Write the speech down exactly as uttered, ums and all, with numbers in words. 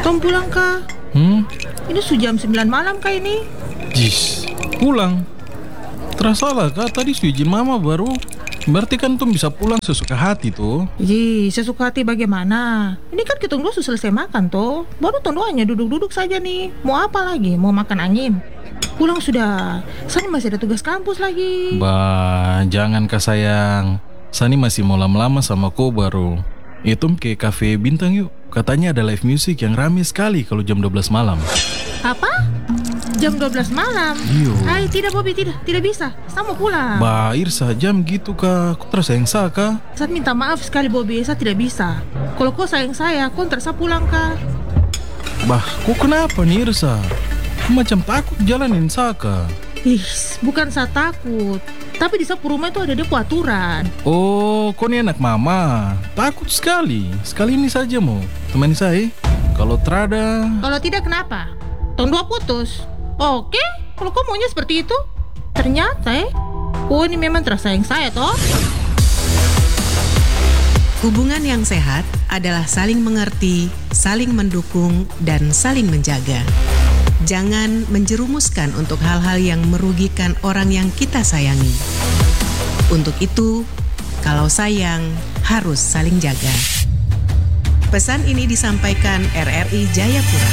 Tom pulang kah? Hmm? Ini sudah jam sembilan malam kah ini? Jis, pulang. Terasalah kah tadi su izin mama baru. Berarti kan Tom bisa pulang sesuka hati tuh. Ji, sesuka hati bagaimana? Ini kan kita dua sudah selesai makan toh. Baru Tom hanya duduk-duduk saja nih. Mau apa lagi? Mau makan angin? Pulang sudah. Sani masih ada tugas kampus lagi. Bah, jangan kah sayang. Sani masih mau lama-lama sama kau baru. Itu ke kafe bintang yuk. Katanya ada live music yang rame sekali kalau jam dua belas malam. Apa? Jam dua belas malam? Iyo. Hai, tidak Bobby, tidak. Tidak bisa. Saya mau pulang. Bah, Irsa, jam gitu kah? Kau terus sayang saya kah? Saya minta maaf sekali Bobby, saya tidak bisa. Kalau kau sayang saya, kau terasa pulang kah? Bah, kok kenapa nih Irsa? Kau macam takut jalanin saya kah? Ih, bukan saya takut. Tapi di sapu rumah itu ada dia aturan. Oh, kau ini anak mama. Takut sekali. Sekali ini saja mau temani saya. Kalau terada. Kalau tidak kenapa? Tong dua putus. Oke, kalau kau maunya seperti itu. Ternyata eh, oh ini memang terasa sayang saya toh. Hubungan yang sehat adalah saling mengerti, saling mendukung, dan saling menjaga. Jangan menjerumuskan untuk hal-hal yang merugikan orang yang kita sayangi. Untuk itu, kalau sayang, harus saling jaga. Pesan ini disampaikan R R I Jayapura.